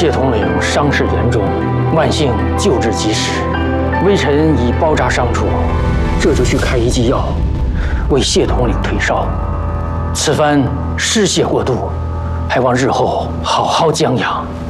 谢统领伤势严重，万幸救治及时，微臣已包扎伤处，这就去开一剂药，为谢统领退烧。此番失血过度，还望日后好好将养。